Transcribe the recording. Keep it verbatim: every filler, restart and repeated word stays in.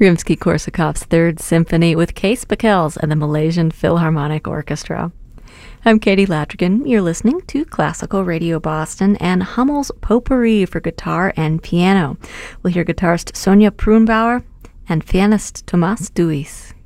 Rimsky-Korsakov's Third Symphony with Cees Bakels and the Malaysian Philharmonic Orchestra. I'm Katie Latrigan. You're listening to Classical Radio Boston and Hummel's Potpourri for guitar and piano. We'll hear guitarist Sonja Pruenbauer and pianist Tomas Duis.